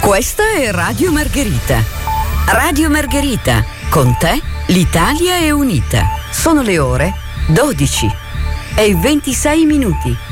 Questa è Radio Margherita. Radio Margherita, con te l'Italia è unita. Sono le ore 12 e 26 minuti.